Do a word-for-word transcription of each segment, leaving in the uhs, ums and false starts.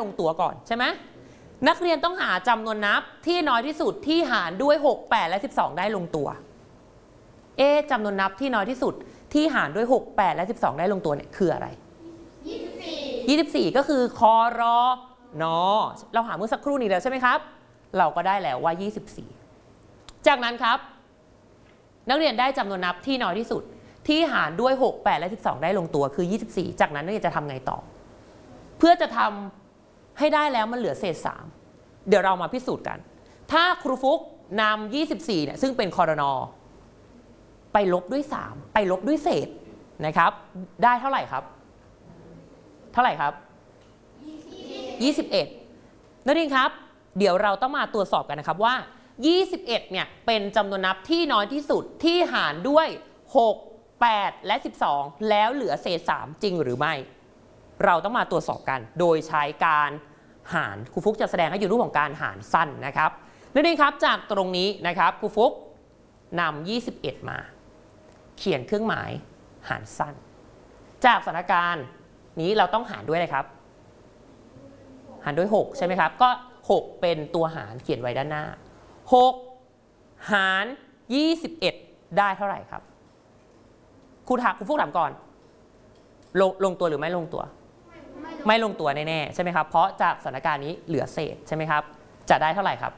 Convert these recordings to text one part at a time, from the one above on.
ลงตัวก่อนใช่ไหมนักเรียนต้องหาจำนวนนับที่น้อยที่สุดที่หารด้วยหก แปดและสิบสองได้ลงตัวเอ๊ะจำนวนนับที่น้อยที่สุดที่หารด้วยหก แปดและสิบสองได้ลงตัวเนี่ยคืออะไรยี่สิบสี่ ยี่สิบสี่ก็คือคอรอนอเราหาเมื่อสักครู่นี้แล้วใช่ไหมครับเราก็ได้แล้วว่ายี่สิบสี่จากนั้นครับนักเรียนได้จำนวนนับที่น้อยที่สุดที่หารด้วยหก แปดและสิบสองได้ลงตัวคือยี่สิบสี่จากนั้นนักเรียนจะทำไงต่อเพื่อจะทำให้ได้แล้วมันเหลือเศษสามเดี๋ยวเรามาพิสูจน์กันถ้าครูฟุกนำยี่สิบสี่เนี่ยซึ่งเป็นคอรนอไปลบด้วยสามไปลบด้วยเศษนะครับได้เท่าไหร่ครับเท่าไหร่ครับยี่สิบเอ็ดนักเรียนครับเดี๋ยวเราต้องมาตรวจสอบกันนะครับว่ายี่สิบเอ็ดเนี่ยเป็นจำนวนนับที่น้อยที่สุดที่หารด้วยหก แปดและสิบสองแล้วเหลือเศษสามจริงหรือไม่เราต้องมาตรวจสอบกันโดยใช้การหารครูฟุกจะแสดงให้อยู่รูปของการหารสั้นนะครับนักเรียนครับจากตรงนี้นะครับครูฟุกนำยี่สิบเอ็ดมาเขียนเครื่องหมายหารสั้นจากสถานการณ์นี้เราต้องหารด้วยอะไรครับหารด้วยหกใช่ไหมครับก็หกเป็นตัวหารเขียนไว้ด้านหน้าหกหารยี่สิบเอ็ดได้เท่าไหร่ครับครูถามครูฟุกถามก่อนลงลงตัวหรือไม่ลงตัวไม่, ไม่ลงตัวแน่ๆใช่ไหมครับเพราะจากสถานการณ์นี้เหลือเศษใช่ไหมครับจะได้เท่าไหร่ครับ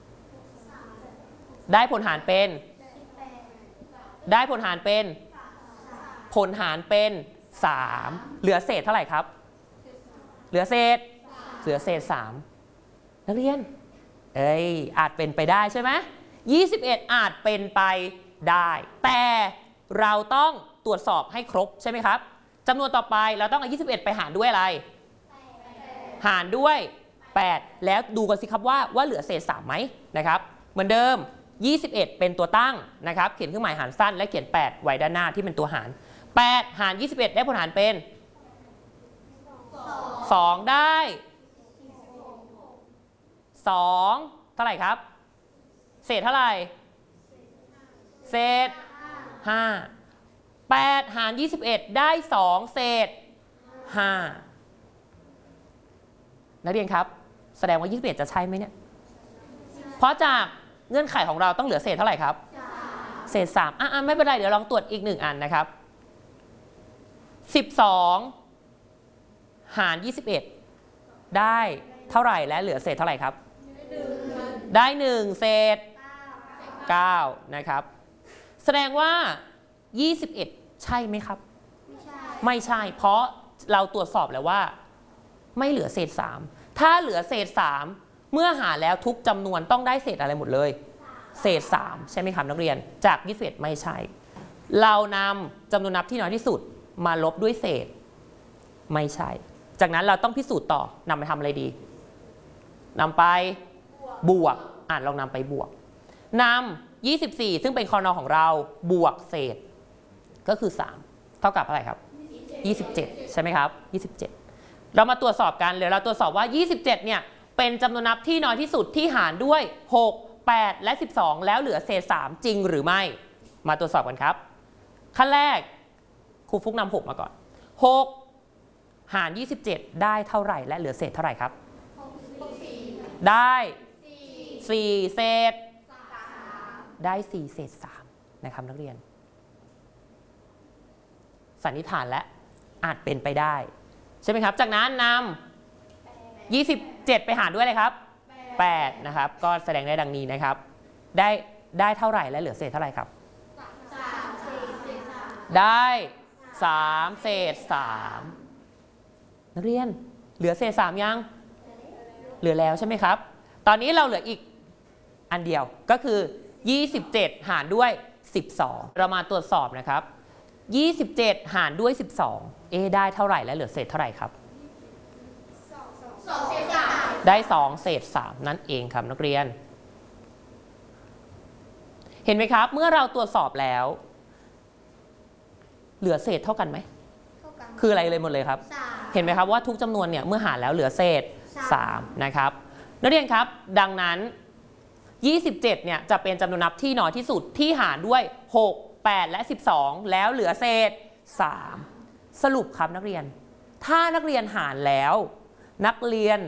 ได้ผลหารเป็นได้ผลหารเป็นผลหารเป็นสามเหลือเศษเท่าไหร่ครับเหลือเศษเหลือเศษสามนักเรียนเอ้ยอาจเป็นไปได้ใช่ไหมยี่สิบเอ็ดอาจเป็นไปได้แต่เราต้องตรวจสอบให้ครบใช่ไหมครับจำนวนต่อไปเราต้องเอายี่สิบเอ็ดไปหารด้วยอะไรหารด้วยแปดแล้วดูกันสิครับว่าว่าเหลือเศษสามไหมนะครับเหมือนเดิมยี่สิบเอ็ดเป็นตัวตั้งนะครับเขียนเครื่องหมายหารสั้นและเขียนแปดไว้ด้านหน้าที่เป็นตัวหารแปดหารยี่สิบเอ็ดได้ผลหารเป็นสองได้สองเท่าไหร่ครับเศษเท่าไหร่เศษห้าแปดหารยี่สิบเอ็ดได้สองเศษห้านักเรียนครับแสดงว่ายี่สิบเอ็ดจะใช่ไหมเนี่ยเพราะจากเงื่อนไขของเราต้องเหลือเศษเท่าไหร่ครับเศษสามอ่ะไม่เป็นไรเดี๋ยวลองตรวจอีกหนึ่งอันนะครับสิบสองหารยี่สิบเอ็ดได้เท่าไหร่และเหลือเศษเท่าไหร่ครับได้หนึ่งเศษเก้านะครับแสดงว่ายี่สิบเอ็ดใช่ไหมครับไม่ใช่ไม่ใช่เพราะเราตรวจสอบแล้วว่าไม่เหลือเศษสามถ้าเหลือเศษสามเมื่อหารแล้วทุกจำนวนต้องได้เศษอะไรหมดเลยเศษสามใช่ไหมครับนักเรียนจากยี่สิบเอ็ดไม่ใช่เรานำจำนวนนับที่น้อยที่สุดมาลบด้วยเศษไม่ใช่จากนั้นเราต้องพิสูจน์ต่อนำไปทำอะไรดีนำไปบวกอ่านลองนำไปบวกนำยี่สิบสี่ซึ่งเป็นคอนอของเราบวกเศษก็คือสามเท่ากับอะไรครับยี่สิบเจ็ดใช่ไหมครับยี่สิบเจ็ดเรามาตรวจสอบกันเดี๋ยวเราตรวจสอบว่ายี่สิบเจ็ดเนี่ยเป็นจำนวนนับที่น้อยที่สุดที่หารด้วยหก แปดและสิบสองแล้วเหลือเศษสามจริงหรือไม่มาตรวจสอบกันครับขั้นแรกครูฟุกนำหกมาก่อนหกหารยี่สิบเจ็ดได้เท่าไหร่และเหลือเศษเท่าไหร่ครับได้สี่เศษได้สี่เศษสามนะครับนักเรียนสันนิษฐานและอาจเป็นไปได้ใช่ไหมครับจากนั้นนำยี่สิบเจ็ดไปหารด้วยอะไรครับแปดนะครับก็แสดงได้ดังนี้นะครับได้ได้เท่าไหร่และเหลือเศษเท่าไหร่ครับได้สามเศษสามนักเรียนเหลือเศษสามยังเหลือแล้วใช่ไหมครับตอนนี้เราเหลืออีกอันเดียวก็คือยี่สิบเจ็ดหารด้วยสิบสองเรามาตรวจสอบนะครับยี่สิบเจ็ดหารด้วยสิบสองเอได้เท่าไหร่และเหลือเศษเท่าไหร่ครับได้สองเศษสามนั่นเองครับนักเรียนเห็นไหมครับเมื่อเราตรวจสอบแล้วเหลือเศษเท่ากันไหมคืออะไรเลยหมดเลยครับเห็นไหมครับว่าทุกจำนวนเนี่ยเมื่อหารแล้วเหลือเศษสามนะครับนักเรียนครับดังนั้นยี่สิบเจ็ดเนี่ยจะเป็นจำนวนนับที่น้อยที่สุดที่หารด้วยหก แปดและสิบสองแล้วเหลือเศษสามสรุปครับนักเรียนถ้านักเรียนหารแล้วนักเรียน